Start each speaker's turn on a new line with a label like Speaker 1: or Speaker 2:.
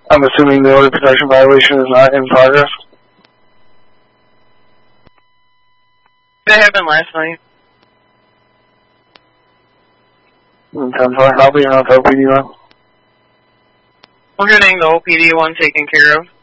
Speaker 1: I'm assuming the order protection violation is not in progress.
Speaker 2: That happened last night.
Speaker 1: 10-4, I'll be on LPD one.
Speaker 2: We're getting the OPD one taken care of.